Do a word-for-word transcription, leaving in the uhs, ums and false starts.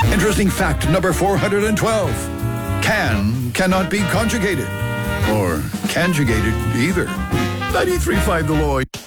Interesting fact number four hundred twelve. Can cannot be conjugated. Or conjugated either. ninety-three point five The Lloyd.